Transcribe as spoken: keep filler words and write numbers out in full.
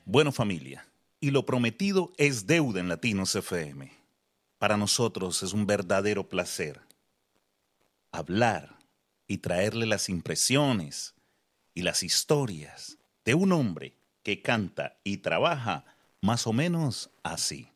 Bueno, familia, y lo prometido es deuda en Latinos F M. Para nosotros es un verdadero placer hablar y traerle las impresiones y las historias de un hombre que canta y trabaja más o menos así.